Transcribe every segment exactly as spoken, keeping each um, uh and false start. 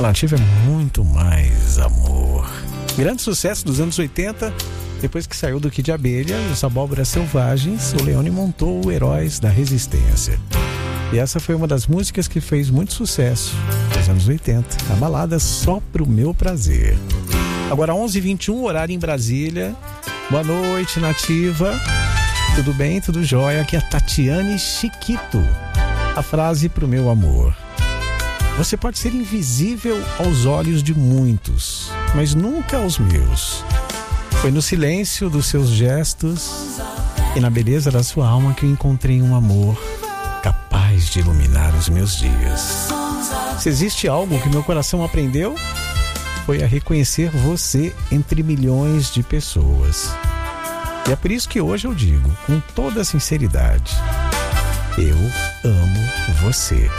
Nativa é muito mais amor. Grande sucesso dos anos oitenta. Depois que saiu do Kid de Abelha, os Abóboras Selvagens, o Leone montou o Heróis da Resistência. E essa foi uma das músicas que fez muito sucesso nos anos oitenta. A balada Só Pro Meu Prazer. Agora onze e vinte e um, horário em Brasília. Boa noite, Nativa. Tudo bem? Tudo jóia? Aqui é a Tatiane Chiquito. A frase pro meu amor: você pode ser invisível aos olhos de muitos, mas nunca aos meus. Foi no silêncio dos seus gestos e na beleza da sua alma que eu encontrei um amor capaz de iluminar os meus dias. Se existe algo que meu coração aprendeu, foi a reconhecer você entre milhões de pessoas. E é por isso que hoje eu digo, com toda a sinceridade, eu amo você.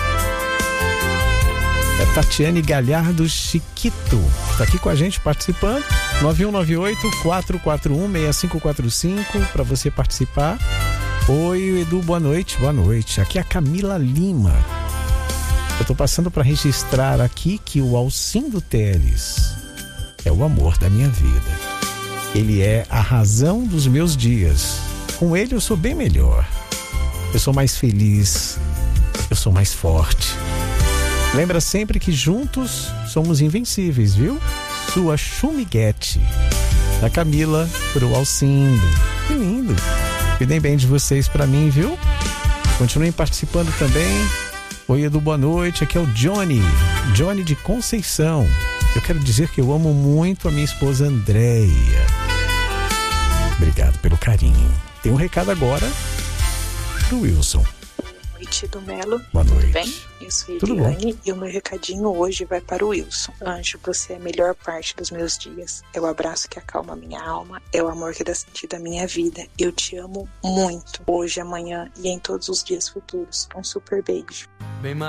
É Tatiane Galhardo Chiquito. Está aqui com a gente participando. nove um nove oito, quatro quatro um, seis cinco quatro cinco para você participar. Oi, Edu, boa noite. Boa noite. Aqui é a Camila Lima. Eu estou passando para registrar aqui que o Alcindo Teles é o amor da minha vida. Ele é a razão dos meus dias. Com ele eu sou bem melhor. Eu sou mais feliz. Eu sou mais forte. Lembra sempre que juntos somos invencíveis, viu? Sua Chumiguete. Da Camila pro Alcindo. Que lindo. Cuidem bem de vocês pra mim, viu? Continuem participando também. Oi, Edu, boa noite. Aqui é o Johnny. Johnny de Conceição. Eu quero dizer que eu amo muito a minha esposa Andréia. Obrigado pelo carinho. Tem um recado agora do Wilson. Boa noite, do Melo. Boa noite. Tudo bem? Eu sou Eliane e o meu recadinho hoje vai para o Wilson. Anjo, você é a melhor parte dos meus dias. É o abraço que acalma a minha alma, é o amor que dá sentido à minha vida. Eu te amo muito. Hoje, amanhã e em todos os dias futuros. Um super beijo. Bem